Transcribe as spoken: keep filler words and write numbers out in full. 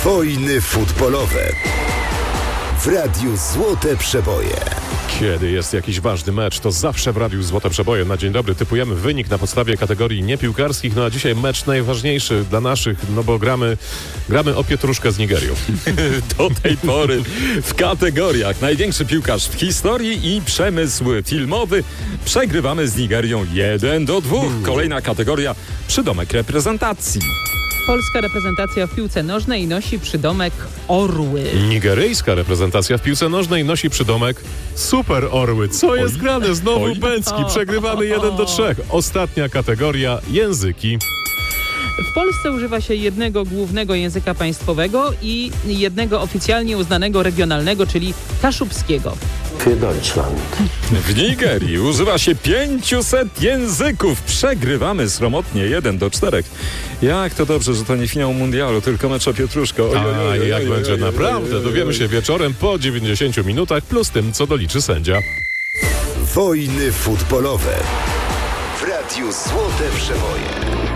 Wojny futbolowe w Radiu Złote Przeboje. Kiedy jest jakiś ważny mecz, to zawsze w Radiu Złote Przeboje na dzień dobry typujemy wynik na podstawie kategorii niepiłkarskich. No a dzisiaj mecz najważniejszy dla naszych, no bo gramy, gramy o pietruszkę z Nigerią. Do tej pory w kategoriach największy piłkarz w historii i przemysł filmowy przegrywamy z Nigerią jeden do dwóch. Kolejna kategoria przydomek reprezentacji. Polska reprezentacja w piłce nożnej nosi przydomek Orły. Nigeryjska reprezentacja w piłce nożnej nosi przydomek Super Orły. Co jest grane? Znowu Oj. Bęcki. Przegrywamy jeden do trzech. Ostatnia kategoria języki. W Polsce używa się jednego głównego języka państwowego i jednego oficjalnie uznanego regionalnego, czyli kaszubskiego. Für Deutschland. W Nigerii używa się pięciuset języków. Przegrywamy sromotnie jeden do czterech. Jak to dobrze, że to nie finał mundialu, tylko mecz o pietruszko. Oj, oj, oj, A oj, jak oj, będzie oj, oj, naprawdę, oj, oj, dowiemy oj. się wieczorem po dziewięćdziesięciu minutach plus tym, co doliczy sędzia. Wojny futbolowe w Radiu Złote Przeboje.